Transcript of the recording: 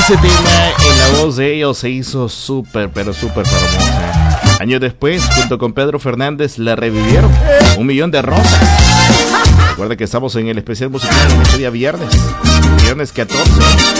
Ese tema en la voz de ellos se hizo súper, pero súper famosa. Años después, junto con Pedro Fernández, la revivieron. 1 Millón de Rosas. Recuerda que estamos en el especial musical en este día viernes 14.